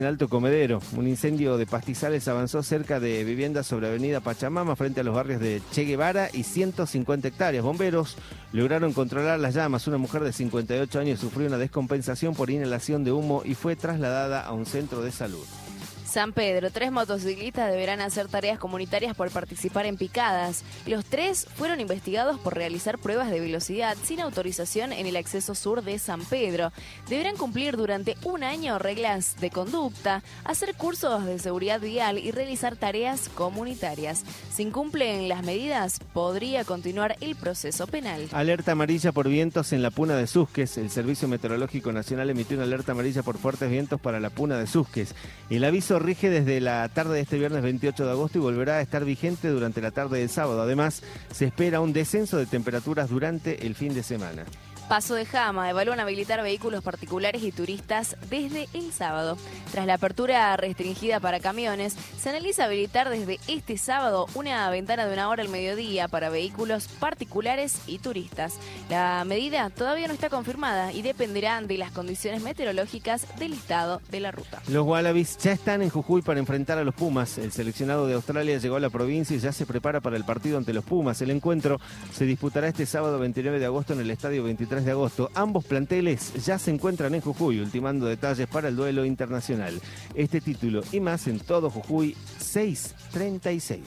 En Alto Comedero, un incendio de pastizales avanzó cerca de viviendas sobre Avenida Pachamama frente a los barrios de Che Guevara y 150 hectáreas. Bomberos lograron controlar las llamas. Una mujer de 58 años sufrió una descompensación por inhalación de humo y fue trasladada a un centro de salud. San Pedro, 3 motociclistas deberán hacer tareas comunitarias por participar en picadas. Los 3 fueron investigados por realizar pruebas de velocidad sin autorización en el acceso sur de San Pedro. Deberán cumplir durante un año reglas de conducta, hacer cursos de seguridad vial y realizar tareas comunitarias. Si incumplen las medidas, podría continuar el proceso penal. Alerta amarilla por vientos en la Puna de Susques. El Servicio Meteorológico Nacional emitió una alerta amarilla por fuertes vientos para la Puna de Susques. El aviso rige desde la tarde de este viernes 28 de agosto y volverá a estar vigente durante la tarde del sábado. Además, se espera un descenso de temperaturas durante el fin de semana. Paso de Jama, evalúan habilitar vehículos particulares y turistas desde el sábado. Tras la apertura restringida para camiones, se analiza habilitar desde este sábado una ventana de 1 hora al mediodía para vehículos particulares y turistas. La medida todavía no está confirmada y dependerá de las condiciones meteorológicas del estado de la ruta. Los Wallabies ya están en Jujuy para enfrentar a los Pumas. El seleccionado de Australia llegó a la provincia y ya se prepara para el partido ante los Pumas. El encuentro se disputará este sábado 29 de agosto en el estadio 23 de agosto. Ambos planteles ya se encuentran en Jujuy, ultimando detalles para el duelo internacional. Este título y más en todo Jujuy 636.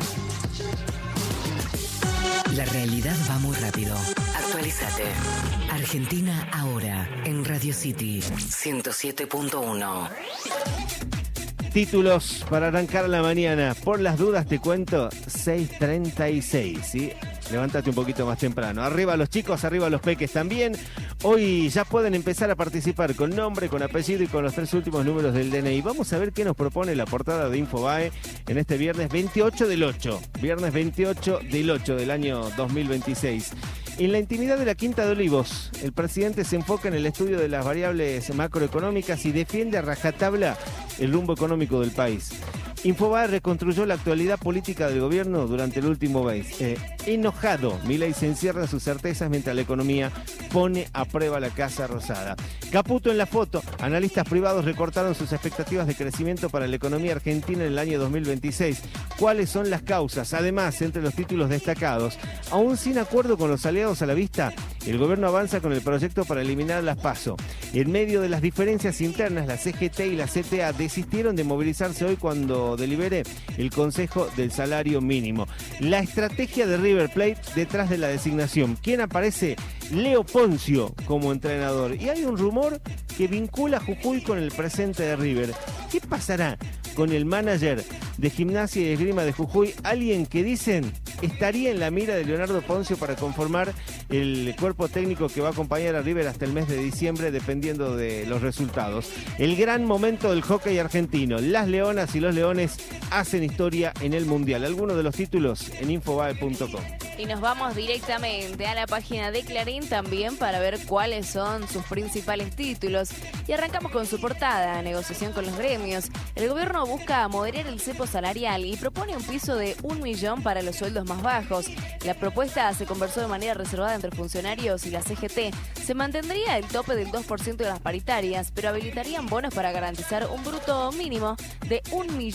La realidad va muy rápido. Actualízate. Argentina ahora en Radio City 107.1. Títulos para arrancar la mañana. Por las dudas te cuento 6:36, ¿sí? Levántate un poquito más temprano. Arriba los chicos, arriba los peques también. Hoy ya pueden empezar a participar con nombre, con apellido y con los 3 últimos números del DNI. Vamos a ver qué nos propone la portada de Infobae en este viernes 28 del 8. Viernes 28 del 8 del año 2026. En la intimidad de la Quinta de Olivos, el presidente se enfoca en el estudio de las variables macroeconómicas y defiende a rajatabla el rumbo económico del país. Infobae reconstruyó la actualidad política del gobierno durante el último mes. Enojado, Milei se encierra en sus certezas mientras la economía pone a prueba la Casa Rosada. Caputo en la foto. Analistas privados recortaron sus expectativas de crecimiento para la economía argentina en el año 2026. ¿Cuáles son las causas? Además, entre los títulos destacados, aún sin acuerdo con los aliados a la vista, el gobierno avanza con el proyecto para eliminar las PASO. En medio de las diferencias internas, la CGT y la CTA desistieron de movilizarse hoy cuando delibere el Consejo del Salario Mínimo. La estrategia de River Plate detrás de la designación. ¿Quién aparece? Leo Poncio como entrenador. Y hay un rumor que vincula a Jujuy con el presente de River. ¿Qué pasará con el manager de Gimnasia y Esgrima de Jujuy? Alguien que dicen estaría en la mira de Leonardo Poncio para conformar el cuerpo técnico que va a acompañar a River hasta el mes de diciembre, dependiendo de los resultados. El gran momento del hockey argentino. Las Leonas y los Leones hacen historia en el Mundial. Algunos de los títulos en infobae.com. Y nos vamos directamente a la página de Clarín también para ver cuáles son sus principales títulos. Y arrancamos con su portada, negociación con los gremios. El gobierno busca moderar el cepo salarial y propone un piso de 1 millón para los sueldos más bajos. La propuesta se conversó de manera reservada entre funcionarios y la CGT. Se mantendría el tope del 2% de las paritarias, pero habilitarían bonos para garantizar un bruto mínimo de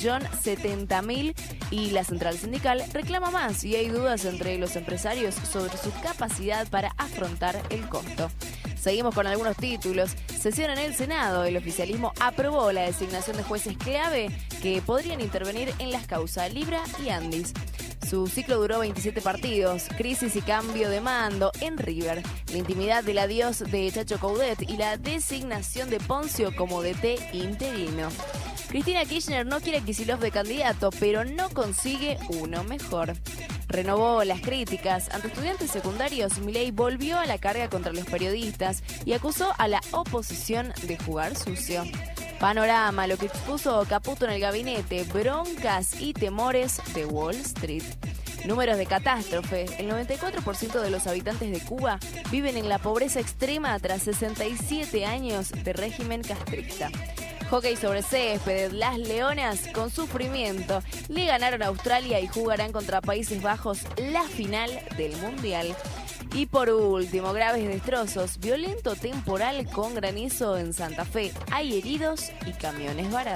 1.070.000 y la central sindical reclama más y hay dudas entre los empresarios sobre su capacidad para afrontar el costo. Seguimos con algunos títulos. Sesión en el Senado. El oficialismo aprobó la designación de jueces clave que podrían intervenir en las causas Libra y Andis. Su ciclo duró 27 partidos, crisis y cambio de mando en River, la intimidad del adiós de Chacho Coudet y la designación de Poncio como DT interino. Cristina Kirchner no quiere a Kicillof de candidato, pero no consigue uno mejor. Renovó las críticas. Ante estudiantes secundarios, Milei volvió a la carga contra los periodistas y acusó a la oposición de jugar sucio. Panorama, lo que expuso Caputo en el gabinete, broncas y temores de Wall Street. Números de catástrofe. El 94% de los habitantes de Cuba viven en la pobreza extrema tras 67 años de régimen castrista. Hockey sobre césped, las Leonas con sufrimiento le ganaron a Australia y jugarán contra Países Bajos la final del Mundial. Y por último, graves destrozos, violento temporal con granizo en Santa Fe. Hay heridos y camiones varados.